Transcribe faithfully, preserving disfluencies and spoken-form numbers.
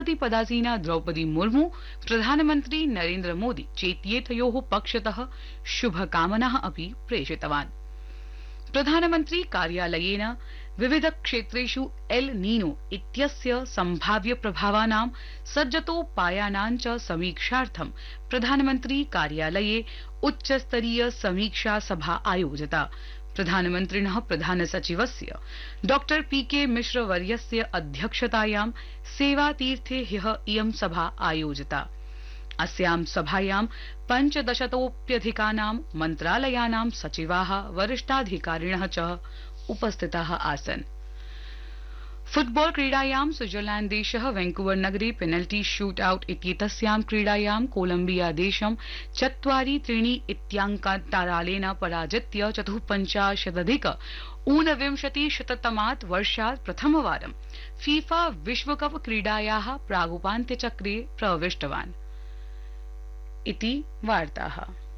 पदासीना द्रौपदी मुर्मू प्रधानमन्त्री नरेन्द्र मोदी चेत्येतयोः पक्षतः शुभकामनाः अपि प्रेषितवान्। प्रधानमन्त्री कार्यालयेन विविध क्षेत्रेषु एल नीनो इत्यस्य सम्भाव्य प्रभावानां सज्जतोपायानां च समीक्षार्थं प्रधानमन्त्री कार्यालये उच्चस्तरीय समीक्षा सभा आयोजिता। प्रधानमन्त्रिणः प्रधान सचिवस्य डॉक्टर पीके मिश्र वर्यस्य अध्यक्षतायां सेवातीर्थे ह्यः इयं सभा आयोजिता। अस्यां सभायां पञ्चदशतोऽप्यधिकानां मन्त्रालयानां सचिवाः वरिष्ठाधिकारिणः च उपस्थिताः आसन्। फुटबॉल क्रीडायां स्विट्जरलैण्ड देशः वैंकूवर नगरे पेनल्टी शूट आउट इत्येतस्यां क्रीडायां कोलम्बिया देशं चत्वारि त्रीणि इत्याङ्कान्तरालेन पराजित्य चतुःपञ्चाशदधिक ऊनविंशति शततमात् वर्षात् प्रथमवारं फीफा विश्वकप क्रीडायाः प्रागुपान्त्यचक्रे प्रविष्टवान्। इति वार्ताः।